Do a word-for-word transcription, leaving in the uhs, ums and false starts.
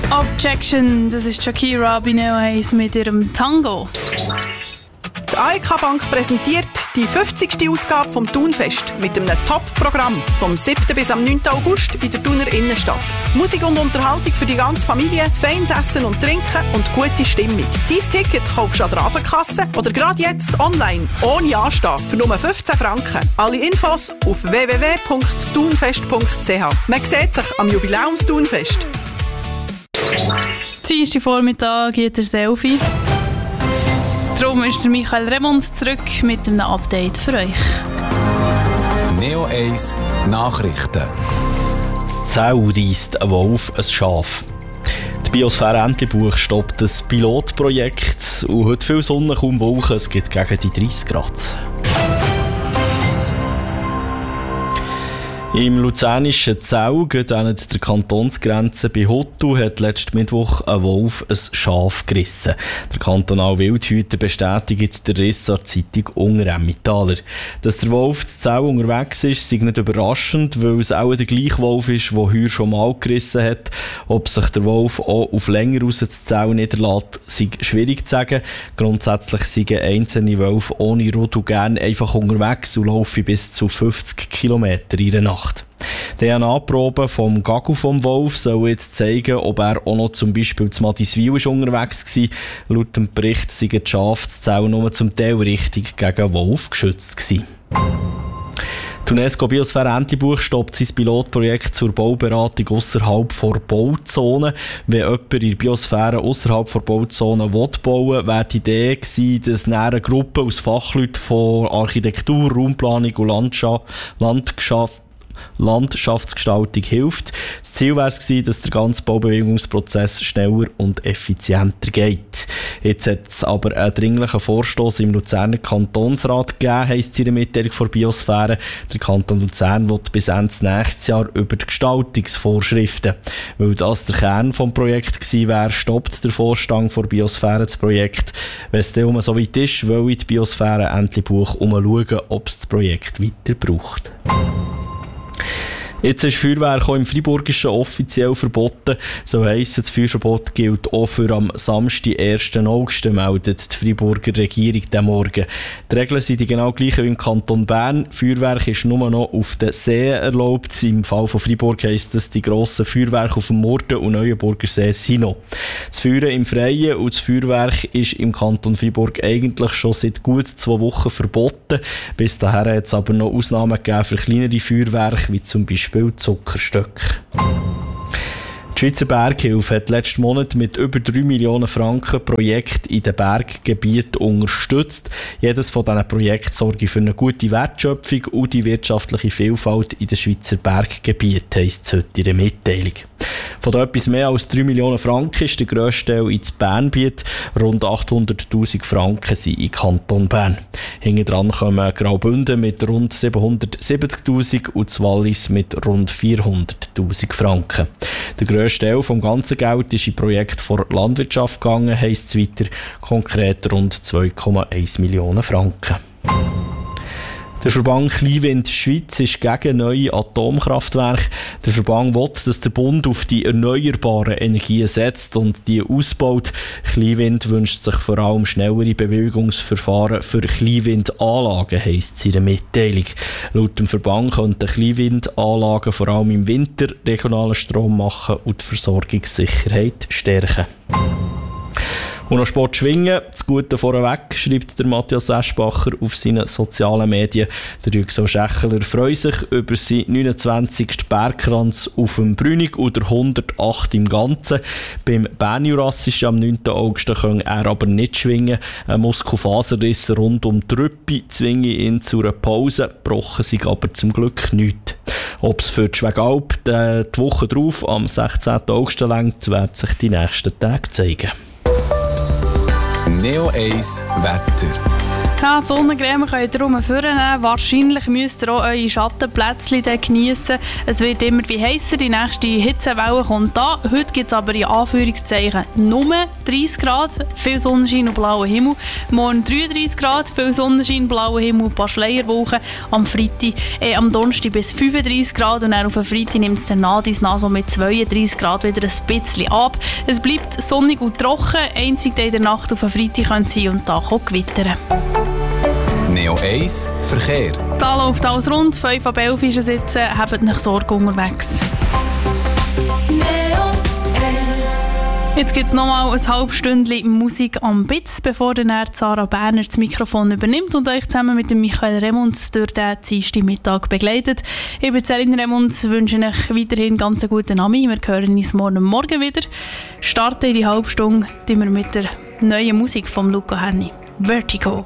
Objection, das ist Shakira bei Neo eins mit ihrem Tango. Die A E K Bank präsentiert die fünfzigste Ausgabe vom Thunfest mit einem Top-Programm vom siebten bis am neunten August in der Thuner Innenstadt. Musik und Unterhaltung für die ganze Familie, feines Essen und Trinken und gute Stimmung. Dein Ticket kaufst du an der Abendkasse oder gerade jetzt online, ohne Anstehen, für nur fünfzehn Franken. Alle Infos auf w w w punkt thunfest punkt c h. Man sieht sich am Jubiläums-Thunfest. Dienstag Vormittag geht der Selfie. Darum ist der Michael Remund zurück mit einem Update für euch. Neo eins Nachrichten. Das Zell reisst ein Wolf ein Schaf. Die Biosphäre Entlebuch stoppt das Pilotprojekt und heute viel Sonne, kaum Wolken, es geht gegen die dreißig Grad. Im luzernischen Zell, gerade an der Kantonsgrenze bei Hottu, hat letzten Mittwoch ein Wolf ein Schaf gerissen. Der kantonale Wildhüter bestätigt den Riss an der Zeitung Unteremmentaler. Dass der Wolf zu Zell unterwegs ist, sei nicht überraschend, weil es auch der gleiche Wolf ist, der heuer schon mal gerissen hat. Ob sich der Wolf auch auf länger raus zu Zell niederlässt, sei schwierig zu sagen. Grundsätzlich seien einzelne Wölfe ohne Rudel gerne einfach unterwegs und laufen bis zu fünfzig Kilometer in der Nacht. Die D N A-Probe vom Gagu vom Wolf soll jetzt zeigen, ob er auch noch zum Beispiel zu Madiswil unterwegs war. Laut dem Bericht seien die Schafe zu Zell nur zum Teil richtig gegen Wolf geschützt gewesen. Die UNESCO Biosphäre Entlebuch stoppt sein Pilotprojekt zur Bauberatung ausserhalb der Bauzone. Wenn jemand in der Biosphäre ausserhalb der Bauzone bauen will, wäre die Idee gewesen, dass eine Gruppe aus Fachleuten von Architektur, Raumplanung und Landschaft, Landschaft Landschaftsgestaltung hilft. Das Ziel wäre es gewesen, dass der ganze Baubewilligungsprozess schneller und effizienter geht. Jetzt hat es aber einen dringlichen Vorstoß im Luzerner Kantonsrat gegeben, heisst es in der Mitteilung der Biosphäre. Der Kanton Luzern will bis Ende nächstes Jahr über die Gestaltungsvorschriften. Weil das der Kern des Projekts gewesen wäre, stoppt der Vorstand der Biosphäre das Projekt. Wenn es dann so weit ist, will die Biosphäre Entlebuch umschauen, ob es das Projekt weiter braucht. Jetzt ist Feuerwerk auch im Freiburgischen offiziell verboten. So heisst es, das Feuerverbot gilt auch für am Samstag, ersten August, meldet die Freiburger Regierung diesen Morgen. Die Regeln sind die genau gleichen wie im Kanton Bern. Feuerwerk ist nur noch auf den Seen erlaubt. Im Fall von Freiburg heisst es, die grossen Feuerwerke auf dem Murten- und Neuenburger See sind noch. Das Feuern im Freien und das Feuerwerk ist im Kanton Freiburg eigentlich schon seit gut zwei Wochen verboten. Bis dahin hat es aber noch Ausnahmen gegeben für kleinere Feuerwerke, wie zum Beispiel Zuckerstöcke. Die Schweizer Berghilfe hat letzten Monat mit über drei Millionen Franken Projekte in den Berggebieten unterstützt. Jedes von diesen Projekten sorgt für eine gute Wertschöpfung und die wirtschaftliche Vielfalt in den Schweizer Berggebieten, heisst es heute in der Mitteilung. Von da etwas mehr als drei Millionen Franken ist der grösste Teil ins Bernbiet. Rund achthunderttausend Franken sind im Kanton Bern. Hinten dran kommen Graubünden mit rund siebenhundertsiebzigtausend und das Wallis mit rund vierhunderttausend Franken. Der grösste Teil vom ganzen Geld ist in Projekte vor Landwirtschaft gegangen, heisst es weiter, konkret rund zwei Komma eins Millionen Franken. Der Verband Kleinwind Schweiz ist gegen neue Atomkraftwerke. Der Verband will, dass der Bund auf die erneuerbaren Energien setzt und die ausbaut. Kleinwind wünscht sich vor allem schnellere Bewilligungsverfahren für Kleinwindanlagen, heisst es in der Mitteilung. Laut dem Verband könnten Kleinwindanlagen vor allem im Winter regionalen Strom machen und die Versorgungssicherheit stärken. Und noch Sport schwingen. Das Gute vorweg, schreibt der Matthias Eschbacher auf seinen sozialen Medien. Der Rügsau Schächeler freut sich über seinen neunundzwanzigsten Bergkranz auf dem Brünig oder hundertacht im Ganzen. Beim Bernjurassischen am neunten August kann er aber nicht schwingen. Ein Muskelfaserriss rund um die Rüppe zwinge ihn zu einer Pause. Gebrochen sei aber zum Glück nichts. Ob es für die Schwegalp die Woche drauf am sechzehnten August lenkt, wird sich die nächsten Tage zeigen. Neo eins Wetter. Ja, die Sonnencreme könnt ihr rumführen. Wahrscheinlich müsst ihr auch eure Schattenplätzchen geniessen. Es wird immer wie heißer, die nächste Hitzewelle kommt da. Heute gibt es aber in Anführungszeichen nur dreißig Grad, viel Sonnenschein und blauer Himmel. Morgen dreiunddreißig Grad, viel Sonnenschein, blauer Himmel, ein paar Schleierwochen. Am Freitag, äh, am Donnerstag bis fünfunddreißig Grad und dann auf den Freitag nimmt es dann nach dies nach so mit zweiunddreißig Grad wieder ein bisschen ab. Es bleibt sonnig und trocken. Einzig in der Nacht auf den Freitag könnte es hier und da gewittern. Neo eins Verkehr. Da läuft alles rund, fünf ab elf ist es jetzt, habt nicht Sorge unterwegs. Jetzt gibt es nochmal ein halbes Stündchen Musik am Bitz, bevor dann Sarah Berner das Mikrofon übernimmt und euch zusammen mit dem Michael Remund durch den dienstag Mittag begleitet. Ich bin Celine Remund, wünsche euch weiterhin ganz einen guten Abend. Wir hören uns morgen Morgen wieder. Starten in die halbe Stunde wir mit der neuen Musik von Luca Henny. Vertigo.